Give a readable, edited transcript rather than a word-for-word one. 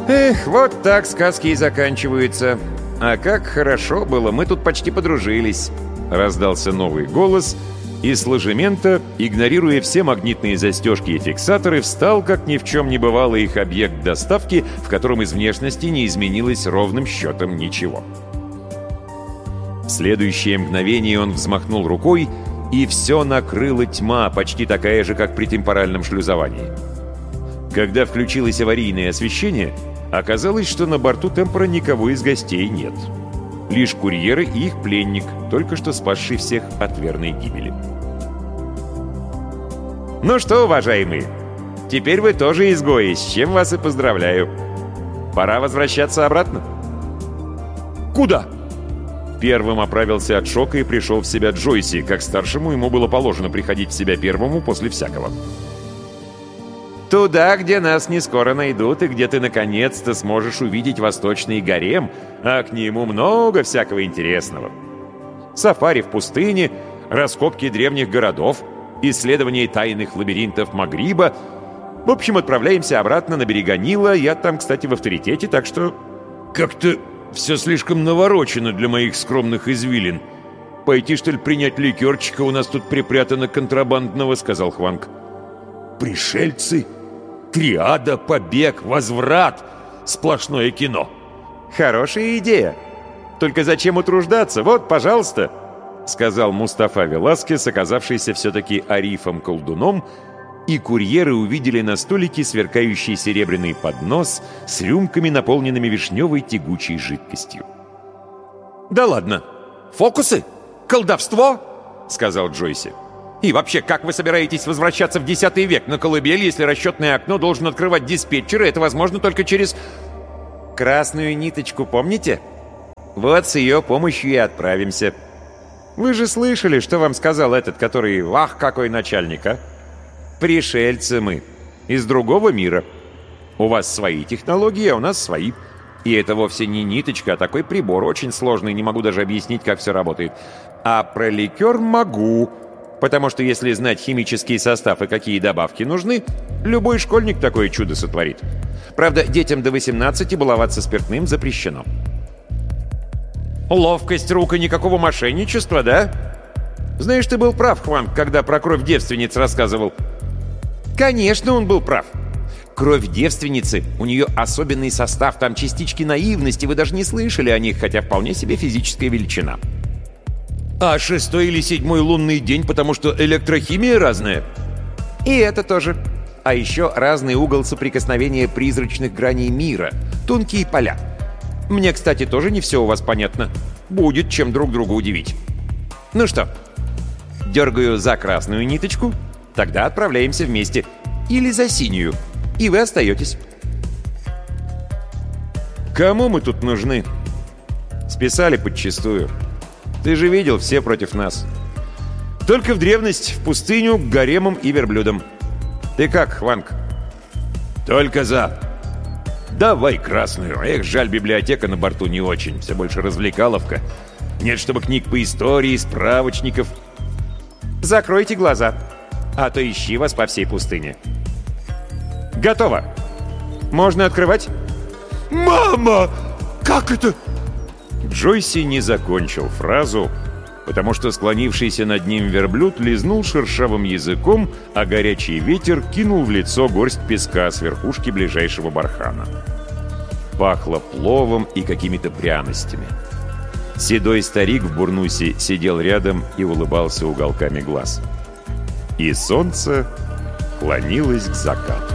Эх, вот так сказки и заканчиваются. А как хорошо было, мы тут почти подружились. Раздался новый голос, и с ложемента, игнорируя все магнитные застежки и фиксаторы, встал, как ни в чем не бывало, их объект доставки, в котором из внешности не изменилось ровным счетом ничего. В следующее мгновение он взмахнул рукой, и все накрыла тьма, почти такая же, как при темпоральном шлюзовании. Когда включилось аварийное освещение, оказалось, что на борту темпора никого из гостей нет. Лишь курьеры и их пленник, только что спасший всех от верной гибели. Ну что, уважаемые, теперь вы тоже изгои, с чем вас и поздравляю. Пора возвращаться обратно. Куда? Первым оправился от шока и пришел в себя Джойси, как старшему ему было положено приходить в себя первому после всякого. Туда, где нас не скоро найдут, и где ты наконец-то сможешь увидеть восточный гарем, а к нему много всякого интересного. Сафари в пустыне, раскопки древних городов, исследование тайных лабиринтов Магриба. В общем, отправляемся обратно на берега Нила. Я там, кстати, в авторитете, так что... Как-то все слишком наворочено для моих скромных извилин. Пойти, что ли, принять ликерчика? У нас тут припрятано контрабандного, сказал Хванг. Пришельцы, триада, побег, возврат. Сплошное кино. Хорошая идея. Только зачем утруждаться? Вот, пожалуйста, сказал Мустафа Веласкес, оказавшийся все-таки арифом-колдуном, и курьеры увидели на столике сверкающий серебряный поднос с рюмками, наполненными вишневой тягучей жидкостью. «Да ладно! Фокусы? Колдовство?» — сказал Джойси. «И вообще, как вы собираетесь возвращаться в 10 век на колыбель, если расчетное окно должен открывать диспетчер, и это возможно только через...» «Красную ниточку помните? Вот с ее помощью и отправимся. Вы же слышали, что вам сказал этот, который... Вах, какой начальник, а? Пришельцы мы. Из другого мира. У вас свои технологии, а у нас свои. И это вовсе не ниточка, а такой прибор, очень сложный, не могу даже объяснить, как все работает. А про ликер могу, потому что если знать химический состав и какие добавки нужны, любой школьник такое чудо сотворит. Правда, детям до 18 баловаться спиртным запрещено». «Ловкость рук и никакого мошенничества, да? Знаешь, ты был прав, Хванг, когда про кровь девственниц рассказывал». «Конечно, он был прав. Кровь девственницы, у нее особенный состав, там частички наивности, вы даже не слышали о них, хотя вполне себе физическая величина». «А 6-й или 7-й лунный день, потому что электрохимия разная?» «И это тоже. А еще разный угол соприкосновения призрачных граней мира, тонкие поля. Мне, кстати, тоже не все у вас понятно. Будет чем друг друга удивить. Ну что, дергаю за красную ниточку, тогда отправляемся вместе. Или за синюю, и вы остаетесь». «Кому мы тут нужны?» «Списали подчистую. Ты же видел, все против нас. Только в древность, в пустыню, к гаремам и верблюдам. Ты как, Хванг?» «Только за. Давай красную. Эх, жаль, библиотека на борту не очень. Все больше развлекаловка. Нет, чтобы книг по истории, справочников». «Закройте глаза, а то ищи вас по всей пустыне». «Готово. Можно открывать?» «Мама! Как это?» Джойси не закончил фразу, потому что склонившийся над ним верблюд лизнул шершавым языком, а горячий ветер кинул в лицо горсть песка с верхушки ближайшего бархана. Пахло пловом и какими-то пряностями. Седой старик в бурнусе сидел рядом и улыбался уголками глаз. И солнце клонилось к закату.